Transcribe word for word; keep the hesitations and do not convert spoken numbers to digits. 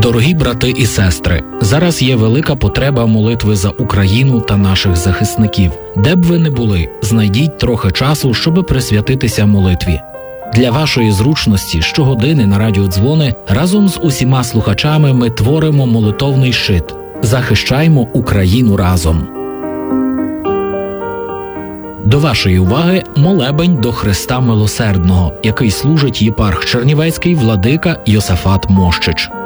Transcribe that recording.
Дорогі брати і сестри, зараз є велика потреба молитви за Україну та наших захисників. Де б ви не були, знайдіть трохи часу, щоб присвятитися молитві. Для вашої зручності щогодини на радіодзвони разом з усіма слухачами ми творимо молитовний щит. Захищаймо Україну разом. До вашої уваги молебень до Христа Милосердного, який служить єпарх Чернівецький владика Йосафат Мощич.